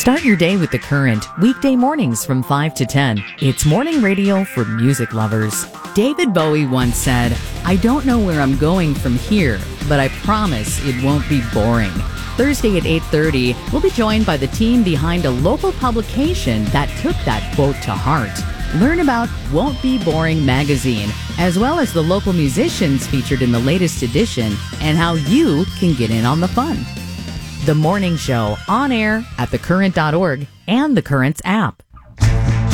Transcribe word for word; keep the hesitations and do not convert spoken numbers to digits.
Start your day with The Current, weekday mornings from five to ten. It's morning radio for music lovers. David Bowie once said, "I don't know where I'm going from here, but I promise it won't be boring." Thursday at eight thirty, we'll be joined by the team behind a local publication that took that quote to heart. Learn about Won't Be Boring magazine, as well as the local musicians featured in the latest edition, and how you can get in on the fun. The Morning Show, on air at the current dot org and the Currents app.